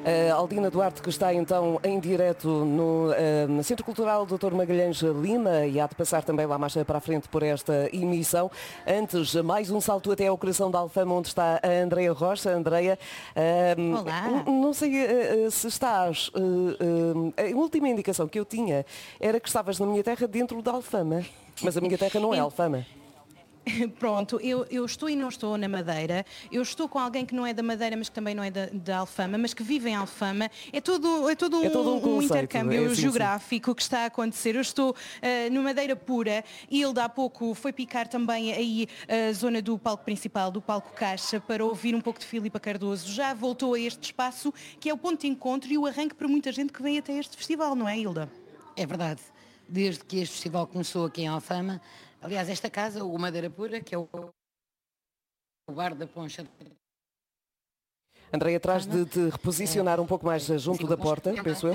A Aldina Duarte, que está então em direto no Centro Cultural Dr. Magalhães Lima, e há de passar também lá mais para a frente por esta emissão. Antes, mais um salto até ao coração da Alfama, onde está a Andreia Rocha. Andreia, Olá. Não sei se estás... a última indicação que eu tinha era que estavas na minha terra dentro da Alfama, mas a minha terra não é Alfama. Pronto, eu estou e não estou na Madeira, eu estou com alguém que não é da Madeira, mas que também não é da Alfama, mas que vive em Alfama. É todo um conceito, intercâmbio assim, geográfico que está a acontecer. Eu estou no Madeira Pura e ele há pouco foi picar também aí a zona do palco principal, do palco Caixa, para ouvir um pouco de Filipa Cardoso. Já voltou a este espaço, que é o ponto de encontro e o arranque para muita gente que vem até este festival, não é, Hilda? É verdade. Desde que este festival começou aqui em Alfama, aliás, esta casa, o Madeira Pura, que é o bar da Poncha. Andreia, traz de te reposicionar um pouco mais junto da porta, penso eu.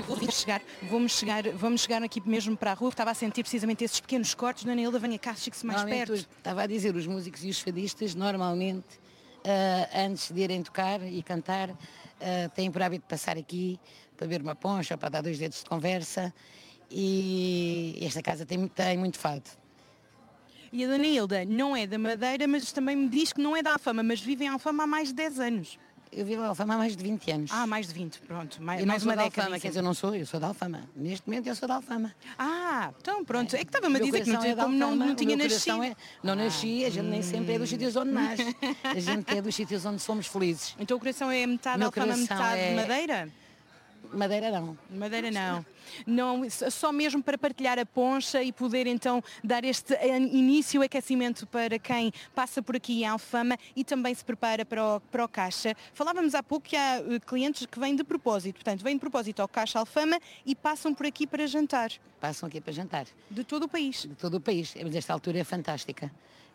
Vamos chegar aqui mesmo para a rua. Estava a sentir precisamente esses pequenos cortes. Dona Hilda, venha cá, chegue-se mais perto. Estava a dizer, os músicos e os fadistas, normalmente, antes de irem tocar e cantar, têm por hábito de passar aqui para beber uma poncha, para dar 2 dedos de conversa. E esta casa tem muito fado. E a Dona Hilda não é da Madeira, mas também me diz que não é da Alfama, mas vive em Alfama há mais de 10 anos. Eu vivo em Alfama há mais de 20 anos. Ah, mais de 20, pronto. Mais uma uma década. Alfama, Quer dizer, eu não sou, eu sou da Alfama. Neste momento eu sou da Alfama. Ah, então pronto. É que estava-me a dizer que não tinha nascido. Não nasci, a gente nem sempre é dos sítios onde nasce. A gente é dos sítios onde somos felizes. Então o coração é metade Alfama, metade Madeira? Madeira não. Madeira não, só mesmo para partilhar a poncha e poder então dar este início, aquecimento para quem passa por aqui em Alfama e também se prepara para o Caixa. Falávamos há pouco que há clientes que vêm de propósito, portanto vêm de propósito ao Caixa Alfama e passam por aqui para jantar. Passam aqui para jantar. De todo o país? De todo o país, mas esta altura é fantástica.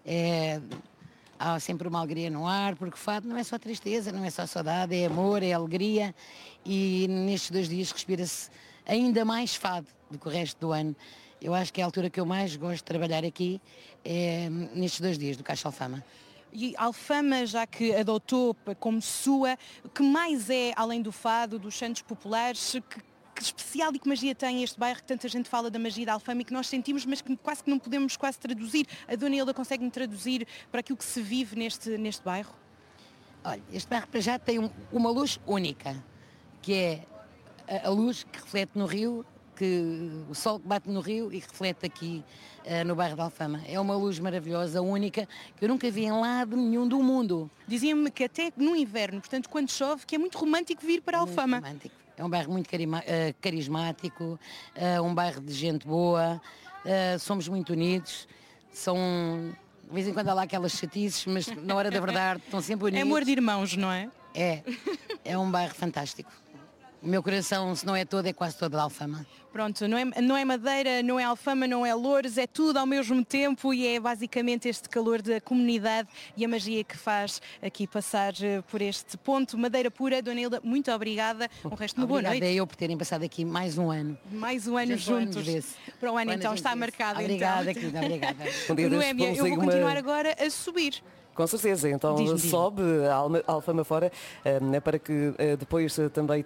Há sempre uma alegria no ar, porque o fado não é só tristeza, não é só saudade, é amor, é alegria, e nestes 2 dias respira-se ainda mais fado do que o resto do ano. Eu acho que é a altura que eu mais gosto de trabalhar aqui, é nestes 2 dias do Caixa Alfama. E Alfama, já que adotou como sua, o que mais é, além do fado, dos santos populares, que especial e que magia tem este bairro, que tanta gente fala da magia da Alfama e que nós sentimos, mas que quase que não podemos quase traduzir? A Dona Hilda consegue-me traduzir para aquilo que se vive neste bairro? Olha, este bairro para já tem uma luz única, que é a luz que reflete no rio, o sol que bate no rio e que reflete aqui no bairro de Alfama. É uma luz maravilhosa, única, que eu nunca vi em lado nenhum do mundo. Dizia-me que até no inverno, portanto quando chove, que é muito romântico vir para Alfama. Muito romântico. É um bairro muito carismático, um bairro de gente boa, somos muito unidos, de vez em quando há lá aquelas chatices, mas na hora da verdade estão sempre unidos. É amor de irmãos, não é? É um bairro fantástico. O meu coração, se não é todo, é quase todo de Alfama. Pronto, não é Madeira, não é Alfama, não é Loures, é tudo ao mesmo tempo e é basicamente este calor da comunidade e a magia que faz aqui passar por este ponto. Madeira Pura. Dona Hilda, muito obrigada. O resto de uma boa noite. Obrigada eu por terem passado aqui mais um ano. Mais um ano juntos. Para o ano então, está marcado. Obrigada, querida, obrigada. Noémia, eu vou continuar agora a subir. Com certeza, então sobe a Alfama fora para que depois também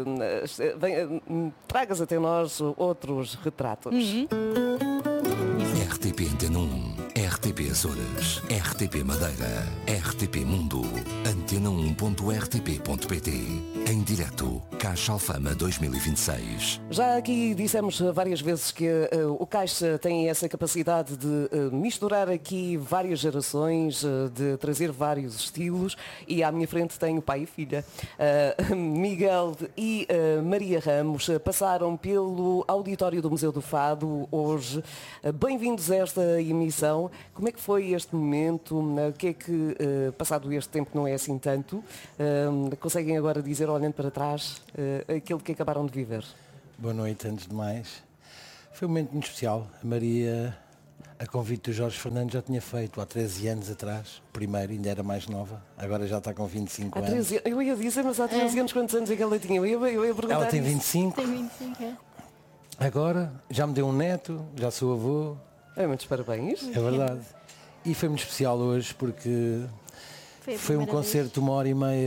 tragas até nós outros retratos. RTP Antena 1, RTP Açores, RTP Madeira, RTP Mundo, antena1.rtp.pt. Em direto, Caixa Alfama 2026. Já aqui dissemos várias vezes que o Caixa tem essa capacidade de misturar aqui várias gerações, de trazer vários estilos, e à minha frente tenho pai e filha. Miguel e Maria Ramos passaram pelo auditório do Museu do Fado hoje. Bem-vindos a esta emissão. Como é que foi este momento? O que é que, passado este tempo que não é assim tanto, conseguem agora dizer, olhando para trás, aquilo que acabaram de viver? Boa noite, antes de mais. Foi um momento muito especial. A Maria, a convite do Jorge Fernandes, já tinha feito há 13 anos atrás. Primeiro, ainda era mais nova. Agora já está com 25 anos. Eu ia dizer, mas há 13 anos, quantos anos é que ela tinha? Eu ia perguntar. Ela tem 25. Tem 25, é. Agora, já me deu um neto, já sou avô. Muitos parabéns. É verdade. E foi muito especial hoje porque foi um concerto de 1h30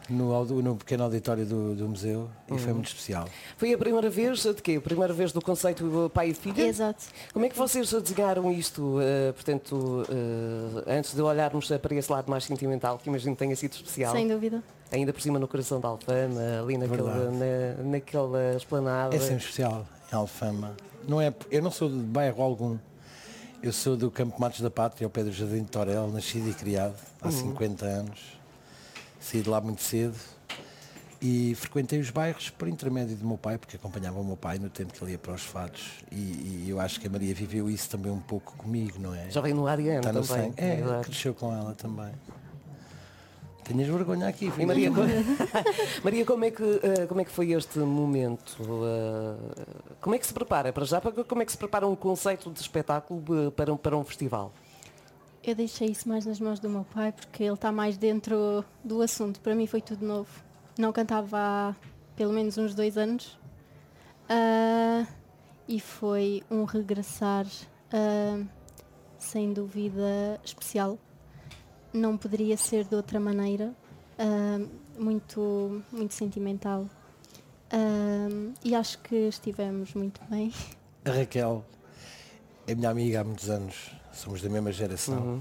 no pequeno auditório do museu e foi muito especial. Foi a primeira vez de quê? A primeira vez do conceito pai e filha? Exato. Como é que vocês desenharam isto? Portanto, antes de olharmos para esse lado mais sentimental, que imagino que tenha sido especial. Sem dúvida. Ainda por cima no coração da Alfama, ali naquela esplanada. É sempre especial, em Alfama. Eu não sou de bairro algum. Eu sou do Campo Matos da Pátria, ao pé do Jardim de Torel, nascido e criado há 50 anos. Saí de lá muito cedo e frequentei os bairros por intermédio do meu pai, porque acompanhava o meu pai no tempo que ele ia para os fados. E eu acho que a Maria viveu isso também um pouco comigo, não é? Já veio no ADN Está no também. sangue. Cresceu com ela também. Tenhas vergonha aqui. E Maria, Maria, como é que foi este momento? Como é que se prepara para já? Como é que se prepara um conceito de espetáculo para um festival? Eu deixei isso mais nas mãos do meu pai porque ele está mais dentro do assunto. Para mim foi tudo novo. Não cantava há pelo menos uns 2 anos e foi um regressar sem dúvida especial. Não poderia ser de outra maneira, muito, muito sentimental. E acho que estivemos muito bem. A Raquel é minha amiga há muitos anos, somos da mesma geração.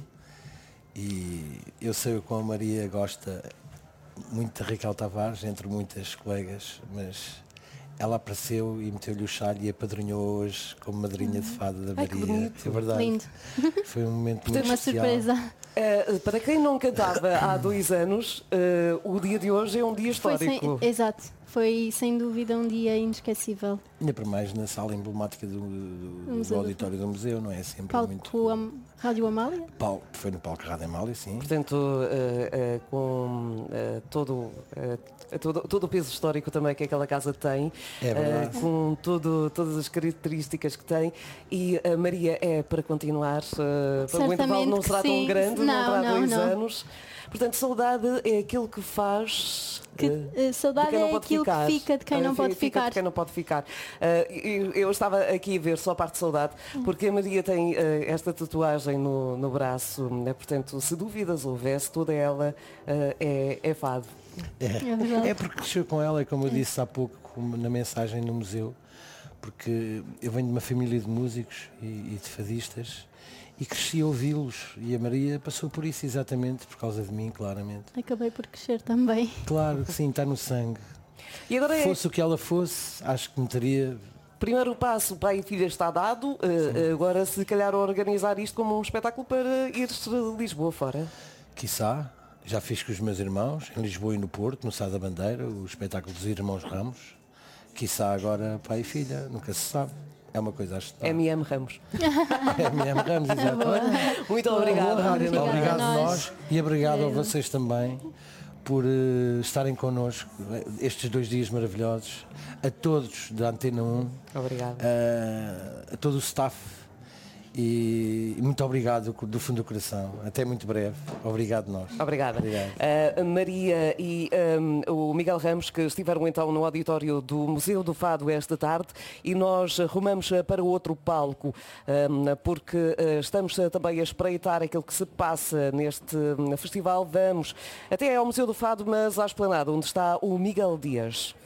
E eu sei como a Maria gosta muito da Raquel Tavares, entre muitas colegas, mas ela apareceu e meteu-lhe o chá e apadrinhou hoje como madrinha de fada da Maria. É verdade. Lindo. Foi um momento muito Uma especial. surpresa. Para quem não cantava há 2 anos, o dia de hoje é um dia histórico. Exato. Foi sem dúvida um dia inesquecível. Ainda por mais na sala emblemática do auditório do museu, não é? Sempre palco muito... Rádio Amália? Foi no palco Rádio Amália, sim. Portanto, com todo o peso histórico também que aquela casa tem, com todas as características que tem, e a Maria é para continuar, para o intervalo não será tão grande, não terá 2 anos. Portanto, saudade é aquilo que faz... saudade é aquilo que fica de quem não pode ficar. De quem não pode ficar. Eu estava aqui a ver só a parte de saudade, porque a Maria tem esta tatuagem no braço, né? Portanto, se dúvidas houvesse, toda ela é fado. É porque cresceu com ela, como eu disse há pouco na mensagem no museu, porque eu venho de uma família de músicos e de fadistas, e cresci a ouvi-los, e a Maria passou por isso exatamente por causa de mim, claramente. Acabei por crescer também. Claro que sim, está no sangue. E agora fosse o que ela fosse, acho que me teria... Primeiro passo, pai e filha está dado, agora se calhar organizar isto como um espetáculo para ir de Lisboa fora. Quiçá, já fiz com os meus irmãos, em Lisboa e no Porto, no Sá da Bandeira, o espetáculo dos Irmãos Ramos. Quiçá agora pai e filha, nunca se sabe. É uma coisa a estudar. M.M. Ramos. M.M. Ramos, exato. Muito obrigada. Obrigado a nós e obrigado a vocês também por estarem connosco estes 2 dias maravilhosos. A todos da Antena 1. Obrigado. A todo o staff. E muito obrigado do fundo do coração. Até muito breve. Obrigado nós. Obrigada. Maria e o Miguel Ramos, que estiveram então no auditório do Museu do Fado esta tarde, e nós rumamos para outro palco, porque estamos também a espreitar aquilo que se passa neste festival. Vamos até ao Museu do Fado, mas à esplanada, onde está o Miguel Dias.